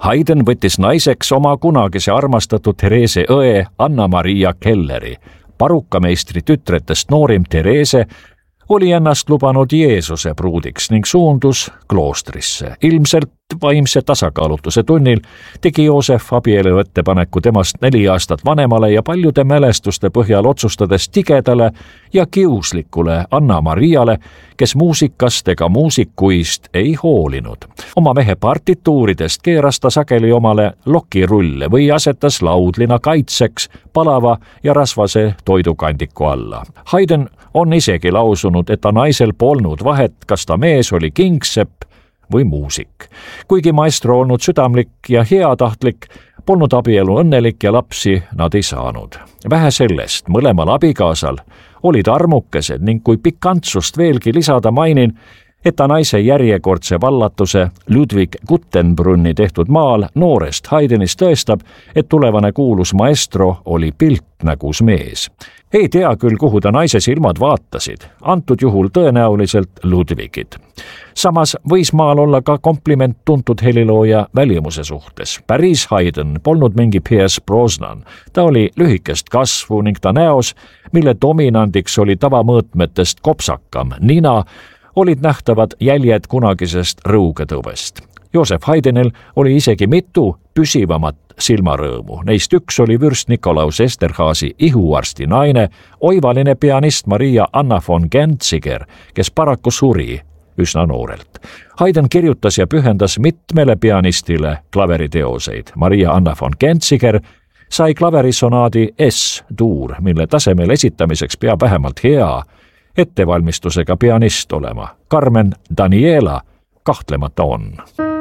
Haydn võttis naiseks oma kunagise armastatud Therese õe Anna-Maria Kelleri. Parukameistri tütretest noorim Therese oli ennast lubanud Jeesuse pruudiks ning suundus kloostrisse. Ilmselt vaimse tasakaalutuse tunnil tegi Joosef abielu ettepaneku temast 4 aastat vanemale ja paljude mälestuste põhjal otsustades tigedale ja kiuslikule Anna-Mariale, kes muusikast ega muusikuist ei hoolinud. Oma mehe partituuridest keeras ta sageli omale lokirulle või asetas laudlina kaitseks palava ja rasvase toidukandiku alla. Haydn on isegi lausunud, et ta naisel polnud vahet, kas ta mees oli kingsepp või muusik. Kuigi maestro olnud südamlik ja heatahtlik, polnud abielu õnnelik ja lapsi nad ei saanud. Vähe sellest, mõlemal abikaasal olid armukesed ning kui pikantsust veelgi lisada mainin, et ta naise järjekordse vallatuse Ludwig Guttenbrunni tehtud maal noorest Haydnist tõestab, et tulevane kuulus maestro oli piltnägus mees. Ei tea küll, kuhu ta naise silmad vaatasid, antud juhul tõenäoliselt Ludwigid. Samas võis maal olla ka kompliment tuntud helilooja välimuse suhtes. Päris Haydn polnud mingi Pierce Brosnan. Ta oli lühikest kasvu ning ta näos, mille dominandiks oli tavamõõtmetest kopsakam nina, olid nähtavad jäljed kunagisest rõugetõvest. Joosef Haydnil oli isegi mitu püsivamat silmarõõmu. Neist üks oli vürst Nikolaus Esterhazy ihuarsti naine, oivaline pianist Maria Anna von Genziger, kes paraku suri üsna noorelt. Haydn kirjutas ja pühendas mitmele pianistile klaveriteoseid. Maria Anna von Genziger sai klaverisonaadi S-duur, mille tasemel esitamiseks peab vähemalt hea ettevalmistusega pianist olema. Carmen Daniela kahtlemata on.